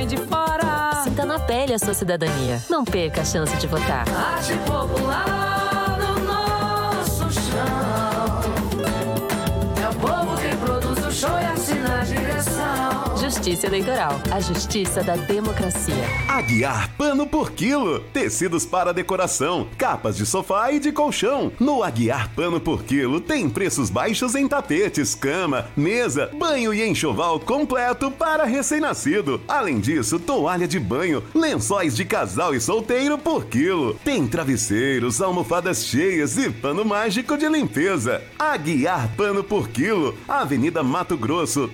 vem de fora. Sinta na pele a sua cidadania. Não perca a chance de votar. Arte popular no nosso chão. É o povo quem produz o show e assina a direção. Justiça Eleitoral, a justiça da democracia. Aguiar Pano por Quilo. Tecidos para decoração, capas de sofá e de colchão. No Aguiar Pano por Quilo tem preços baixos em tapetes, cama, mesa, banho e enxoval completo para recém-nascido. Além disso, toalha de banho, lençóis de casal e solteiro por quilo. Tem travesseiros, almofadas cheias e pano mágico de limpeza. Aguiar Pano por Quilo. Avenida Mato Grosso,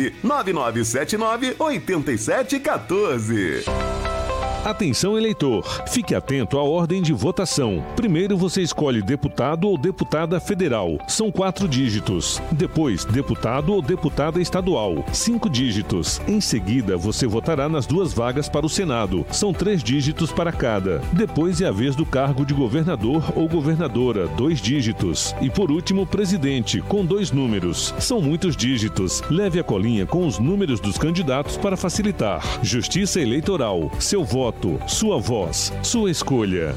99979-8714. Atenção, eleitor! Fique atento à ordem de votação. Primeiro você escolhe deputado ou deputada federal. São 4 dígitos. Depois, deputado ou deputada estadual. 5 dígitos. Em seguida, você votará nas 2 vagas para o Senado. São 3 dígitos para cada. Depois é a vez do cargo de governador ou governadora. 2 dígitos. E por último, presidente, com 2 números. São muitos dígitos. Leve a colinha com os números dos candidatos para facilitar. Justiça Eleitoral. Seu voto. Sua voz, sua escolha.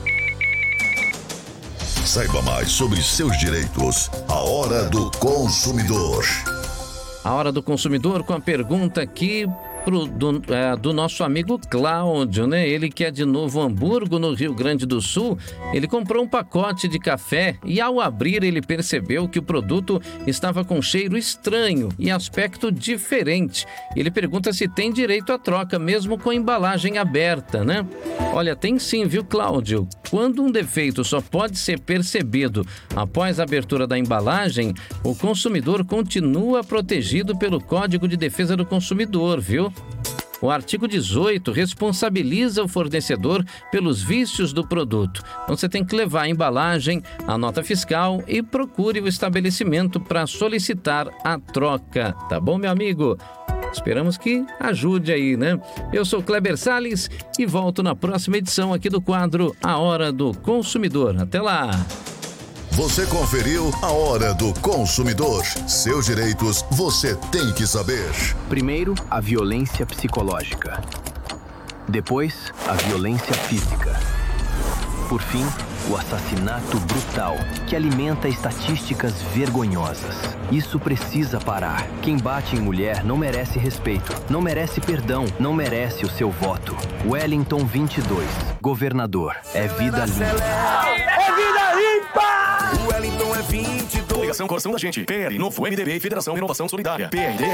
Saiba mais sobre seus direitos. A Hora do Consumidor. A Hora do Consumidor com a pergunta aqui do nosso amigo Cláudio, né? Ele que é de Novo Hamburgo, no Rio Grande do Sul. Ele comprou um pacote de café e ao abrir ele percebeu que o produto estava com cheiro estranho e aspecto diferente. Ele pergunta se tem direito à troca, mesmo com a embalagem aberta, né? Olha, tem sim, viu, Cláudio? Quando um defeito só pode ser percebido após a abertura da embalagem, o consumidor continua protegido pelo Código de Defesa do Consumidor, viu? O artigo 18 responsabiliza o fornecedor pelos vícios do produto. Então você tem que levar a embalagem, a nota fiscal e procure o estabelecimento para solicitar a troca. Tá bom, meu amigo? Esperamos que ajude aí, né? Eu sou Kleber Salles e volto na próxima edição aqui do quadro A Hora do Consumidor. Até lá! Você conferiu A Hora do Consumidor. Seus direitos você tem que saber. Primeiro, a violência psicológica. Depois, a violência física. Por fim, o assassinato brutal, que alimenta estatísticas vergonhosas. Isso precisa parar. Quem bate em mulher não merece respeito, não merece perdão, não merece o seu voto. Wellington 22, governador. É vida limpa. É vida limpa! O Wellington é 22. Coligação Coração da Gente. PL, Novo MDB e Federação Renovação Solidária. PRD